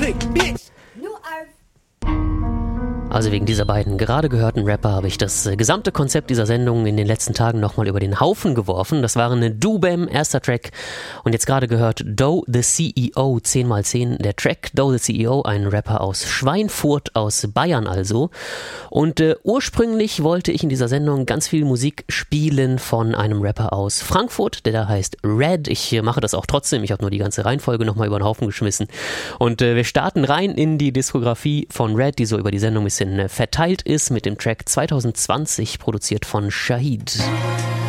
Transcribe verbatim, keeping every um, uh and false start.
click, bitch. Also wegen dieser beiden gerade gehörten Rapper habe ich das äh, gesamte Konzept dieser Sendung in den letzten Tagen nochmal über den Haufen geworfen. Das waren eine Do-Bam, erster Track, und jetzt gerade gehört Doe the C E O, zehn mal zehn, der Track. Doe the C E O, ein Rapper aus Schweinfurt, aus Bayern also. Und äh, ursprünglich wollte ich in dieser Sendung ganz viel Musik spielen von einem Rapper aus Frankfurt, der da heißt Red. Ich äh, mache das auch trotzdem, ich habe nur die ganze Reihenfolge nochmal über den Haufen geschmissen. Und äh, wir starten rein in die Diskografie von Red, die so über die Sendung ein bisschen verteilt ist, mit dem Track zwanzig zwanzig, produziert von Shahid.